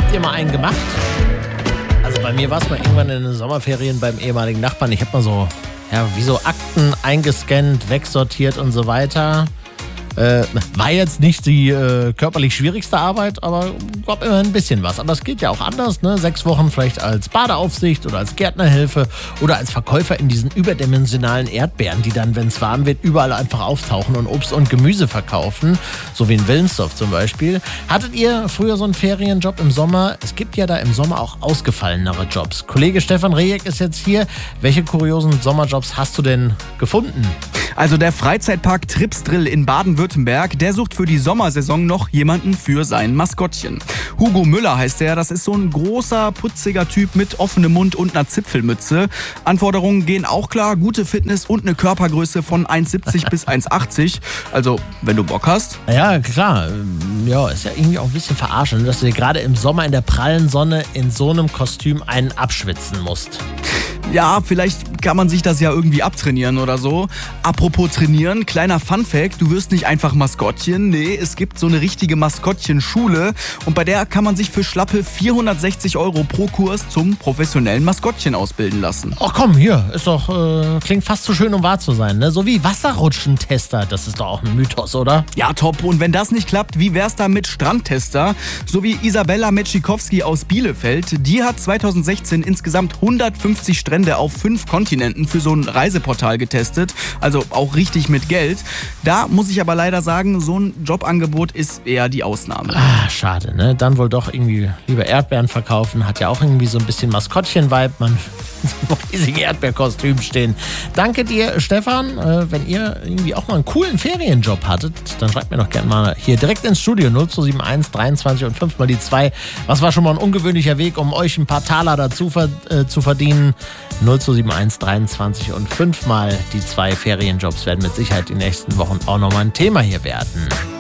Habt ihr mal einen gemacht? Also bei mir war es mal irgendwann in den Sommerferien beim ehemaligen Nachbarn. Ich habe mal so, wie so Akten eingescannt, wegsortiert und so weiter. War jetzt nicht die körperlich schwierigste Arbeit, aber gab immerhin ein bisschen was. Aber es geht ja auch anders, ne? 6 Wochen vielleicht als Badeaufsicht oder als Gärtnerhilfe oder als Verkäufer in diesen überdimensionalen Erdbeeren, die dann, wenn es warm wird, überall einfach auftauchen und Obst und Gemüse verkaufen. So wie in Willensdorf zum Beispiel. Hattet ihr früher so einen Ferienjob im Sommer? Es gibt ja da im Sommer auch ausgefallenere Jobs. Kollege Stefan Rejek ist jetzt hier. Welche kuriosen Sommerjobs hast du denn gefunden? Also der Freizeitpark Tripsdrill in Baden-Württemberg, der sucht für die Sommersaison noch jemanden für sein Maskottchen. Hugo Müller heißt er, das ist so ein großer, putziger Typ mit offenem Mund und einer Zipfelmütze. Anforderungen gehen auch klar, gute Fitness und eine Körpergröße von 1,70 bis 1,80. Also, wenn du Bock hast. Ja, klar. Ja, ist ja irgendwie auch ein bisschen verarschend, dass du dir gerade im Sommer in der prallen Sonne in so einem Kostüm einen abschwitzen musst. Ja, vielleicht kann man sich das ja irgendwie abtrainieren oder so. Apropos trainieren, kleiner Funfact, du wirst nicht einfach Maskottchen. Nee, es gibt so eine richtige Maskottchenschule und bei der kann man sich für schlappe 460 € pro Kurs zum professionellen Maskottchen ausbilden lassen. Ach komm, hier, ist doch, klingt fast zu schön, um wahr zu sein, ne? So wie Wasserrutschentester, das ist doch auch ein Mythos, oder? Ja, top. Und wenn das nicht klappt, wie wär's da mit Strandtester? So wie Isabella Metschikowski aus Bielefeld. Die hat 2016 insgesamt 150 Strände auf 5 Kontinenten für so ein Reiseportal getestet. Also auch richtig mit Geld. Da muss ich aber leider sagen, so ein Jobangebot ist eher die Ausnahme. Ah, schade, ne? Dann wohl doch irgendwie lieber Erdbeeren verkaufen. Hat ja auch irgendwie so ein bisschen Maskottchen-Vibe. Man in so einem riesigen Erdbeerkostüm stehen. Danke dir, Stefan. Wenn ihr irgendwie auch mal einen coolen Ferienjob hattet, dann schreibt mir doch gerne mal hier direkt ins Studio 0271 23 und 5 mal die 2. Was war schon mal ein ungewöhnlicher Weg, um euch ein paar Taler dazu zu verdienen? 0271 23 und 5 mal die 2 Ferienjobs werden mit Sicherheit die nächsten Wochen auch nochmal ein Thema hier werden.